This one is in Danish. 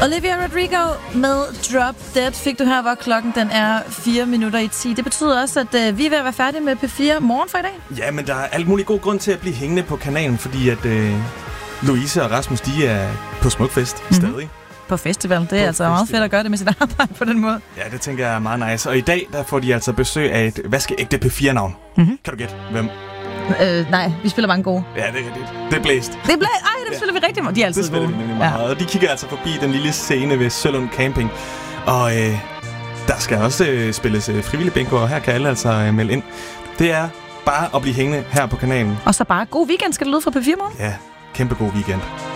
Olivia Rodrigo med Drop Dead fik du her, hvor klokken den er 10:04. Det betyder også, at vi er ved at være færdige med P4 Morgen for i dag. Ja, men der er alt muligt god grund til at blive hængende på kanalen, fordi at Louise og Rasmus, de er på Smukfest stadig. På festival. Det er altså meget fedt at gøre det med sit arbejde på den måde. Ja, det tænker jeg er meget nice. Og i dag, der får de altså besøg af et vaskeægte P4-navn. Kan du gætte, hvem? Nej, vi spiller mange gode. Ja, det er blæst. Det er blæst? Ej, det spiller vi rigtig meget. De er altid gode. Det spiller vi nemlig meget. Og de kigger altså forbi den lille scene ved Sølund Camping. Og der skal også spilles frivillig bingo, og her kan alle altså melde ind. Det er bare at blive hængende her på kanalen. Og så bare god weekend, skal det lyde fra P4 Morgen? Ja, kæmpe god weekend.